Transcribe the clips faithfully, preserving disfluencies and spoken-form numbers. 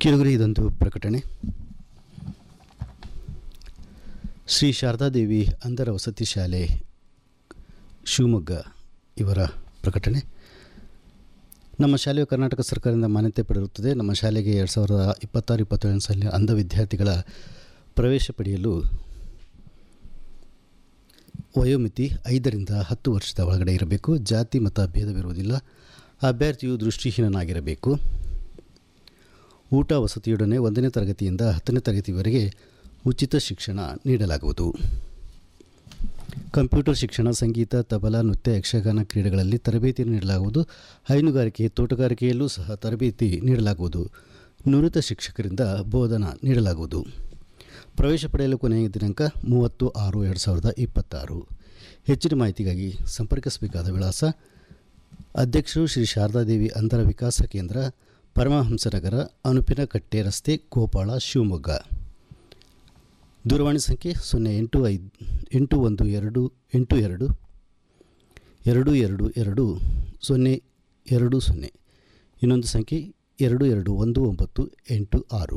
ಕಿರುಗರೆ ಇದೊಂದು ಪ್ರಕಟಣೆ. ಶ್ರೀ ಶಾರದಾದೇವಿ ಅಂಧರ ವಸತಿ ಶಾಲೆ ಶಿವಮೊಗ್ಗ ಇವರ ಪ್ರಕಟಣೆ. ನಮ್ಮ ಶಾಲೆಯು ಕರ್ನಾಟಕ ಸರ್ಕಾರದಿಂದ ಮಾನ್ಯತೆ ಪಡೆದಿರುತ್ತದೆ. ನಮ್ಮ ಶಾಲೆಗೆ ಎರಡು ಸಾವಿರದ ಇಪ್ಪತ್ತಾರು ಇಪ್ಪತ್ತೇಳನೇ ಸಾಲಿನ ಅಂಧ ವಿದ್ಯಾರ್ಥಿಗಳ ಪ್ರವೇಶ ಪಡೆಯಲು ವಯೋಮಿತಿ ಐದರಿಂದ ಹತ್ತು ವರ್ಷದ ಒಳಗಡೆ ಇರಬೇಕು. ಜಾತಿ ಮತ ಭೇದವಿರುವುದಿಲ್ಲ. ಅಭ್ಯರ್ಥಿಯು ದೃಷ್ಟಿಹೀನನಾಗಿರಬೇಕು. ಊಟ ವಸತಿಯೊಡನೆ ಒಂದನೇ ತರಗತಿಯಿಂದ ಹತ್ತನೇ ತರಗತಿವರೆಗೆ ಉಚಿತ ಶಿಕ್ಷಣ ನೀಡಲಾಗುವುದು. ಕಂಪ್ಯೂಟರ್ ಶಿಕ್ಷಣ, ಸಂಗೀತ, ತಬಲಾ, ನೃತ್ಯ, ಯಕ್ಷಗಾನ ಕ್ರೀಡೆಗಳಲ್ಲಿ ತರಬೇತಿಯನ್ನು ನೀಡಲಾಗುವುದು. ಹೈನುಗಾರಿಕೆ, ತೋಟಗಾರಿಕೆಯಲ್ಲೂ ಸಹ ತರಬೇತಿ ನೀಡಲಾಗುವುದು. ನುರಿತ ಶಿಕ್ಷಕರಿಂದ ಬೋಧನಾ ನೀಡಲಾಗುವುದು. ಪ್ರವೇಶ ಪಡೆಯಲು ಕೊನೆಯ ದಿನಾಂಕ ಮೂವತ್ತು ಆರು ಎರಡು ಸಾವಿರದ ಇಪ್ಪತ್ತಾರು. ಹೆಚ್ಚಿನ ಮಾಹಿತಿಗಾಗಿ ಸಂಪರ್ಕಿಸಬೇಕಾದ ವಿಳಾಸ: ಅಧ್ಯಕ್ಷರು ಶ್ರೀ ಶಾರದಾದೇವಿ ಅಂಧರ ವಿಕಾಸ ಕೇಂದ್ರ, ಪರಮಹಂಸನಗರ, ಅನುಪಿನಕಟ್ಟೆ ರಸ್ತೆ, ಗೋಪಾಳ, ಶಿವಮೊಗ್ಗ. ದೂರವಾಣಿ ಸಂಖ್ಯೆ ಸೊನ್ನೆ ಎಂಟು ಐದು ಎಂಟು ಒಂದು ಎರಡು ಎಂಟು ಎರಡು ಎರಡು ಎರಡು ಎರಡು ಸೊನ್ನೆ ಎರಡು ಸೊನ್ನೆ. ಇನ್ನೊಂದು ಸಂಖ್ಯೆ ಎರಡು ಎರಡು ಒಂದು ಒಂಬತ್ತು ಎಂಟು ಆರು.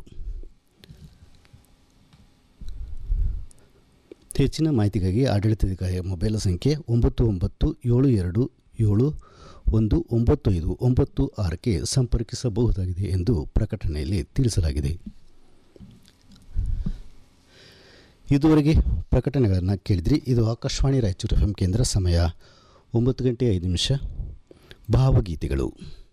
ಹೆಚ್ಚಿನ ಮಾಹಿತಿಗಾಗಿ ಆಡಳಿತಾಧಿಕಾರಿಯ ಮೊಬೈಲ್ ಸಂಖ್ಯೆ ಒಂಬತ್ತು ಒಂಬತ್ತು ಏಳು ಎರಡು ಏಳು ಒಂದು ಒಂಬತ್ತು ಐದು ಒಂಬತ್ತು ಆರಕ್ಕೆ ಸಂಪರ್ಕಿಸಬಹುದಾಗಿದೆ ಎಂದು ಪ್ರಕಟಣೆಯಲ್ಲಿ ತಿಳಿಸಲಾಗಿದೆ. ಇದುವರೆಗೆ ಪ್ರಕಟಣೆಗಳನ್ನು ಕೇಳಿದ್ರಿ. ಇದು ಆಕಾಶವಾಣಿ ರಾಯಚೂರು ಎಫ್ ಎಂ ಕೇಂದ್ರ. ಸಮಯ ಒಂಬತ್ತು ಗಂಟೆ ಐದು ನಿಮಿಷ. ಭಾವಗೀತೆಗಳು.